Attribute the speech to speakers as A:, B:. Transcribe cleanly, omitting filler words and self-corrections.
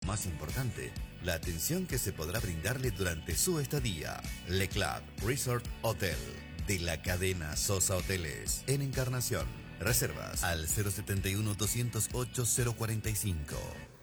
A: más importante, la atención que se podrá brindarle durante su estadía. Le Club Resort Hotel, de la cadena Sosa Hoteles, en Encarnación. Reservas al 071-208-045.